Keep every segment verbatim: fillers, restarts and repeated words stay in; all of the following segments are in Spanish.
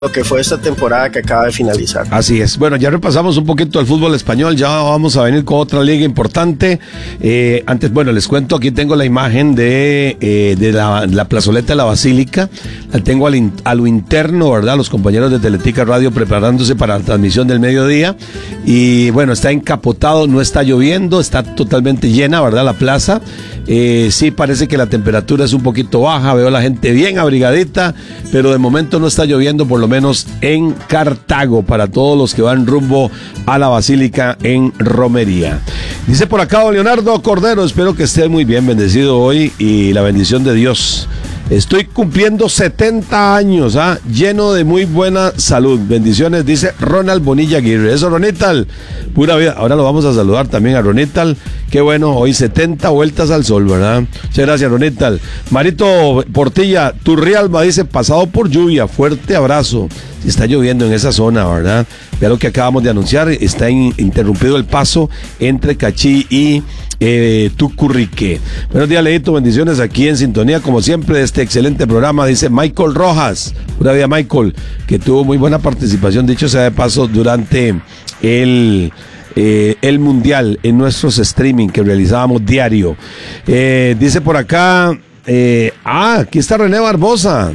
lo que fue esta temporada que acaba de finalizar. Así es. Bueno, ya repasamos un poquito el fútbol español, ya vamos a venir con otra liga importante. Eh, antes, bueno, les cuento, aquí tengo la imagen de, eh, de la, la plazoleta de la Basílica, la tengo al in, a lo interno, ¿verdad? Los compañeros de Teletica Radio preparándose para la transmisión del mediodía. Y bueno, está encapotado, no está lloviendo, está totalmente llena, ¿verdad? La plaza. Eh, sí, parece que la temperatura es un poquito baja, veo a la gente bien abrigadita, pero de momento no está lloviendo, por lo menos en Cartago, para todos los que van rumbo a la Basílica en Romería. Dice por acá don Leonardo Cordero, espero que esté muy bien, bendecido hoy y la bendición de Dios. Estoy cumpliendo setenta años, ¿ah? Lleno de muy buena salud. Bendiciones, dice Ronald Bonilla Aguirre. Eso, Ronital, pura vida. Ahora lo vamos a saludar también a Ronital. Qué bueno, hoy setenta vueltas al sol, ¿verdad? Muchas gracias, Ronital. Marito Portilla, Turrialba dice, pasado por lluvia, fuerte abrazo. Si está lloviendo en esa zona, ¿verdad? Vea lo que acabamos de anunciar, está in, interrumpido el paso entre Cachí y eh, Tucurrique. Buenos días, Leito, bendiciones aquí en sintonía, como siempre, de este excelente programa, dice Michael Rojas. Pura vida, Michael, que tuvo muy buena participación, dicho sea de paso, durante el... Eh, el mundial en nuestros streaming que realizábamos diario. Eh, dice por acá, eh, ah, aquí está René Barbosa.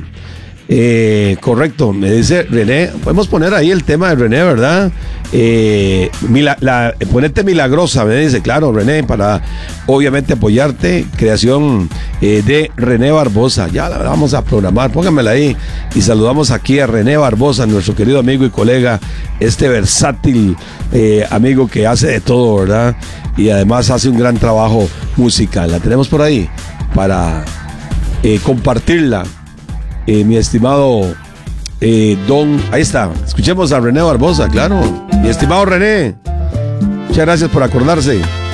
Eh, correcto, me dice René, podemos poner ahí el tema de René, ¿verdad? Eh, mila, la, ponete milagrosa, me dice, claro, René, para obviamente apoyarte, creación eh, de René Barbosa, ya la vamos a programar, póngamela ahí, y saludamos aquí a René Barbosa, nuestro querido amigo y colega, este versátil eh, amigo que hace de todo, ¿verdad? Y además hace un gran trabajo musical, la tenemos por ahí, para eh, compartirla. Eh, mi estimado eh, Don, ahí está, escuchemos a René Barbosa, claro, mi estimado René, muchas gracias por acordarse.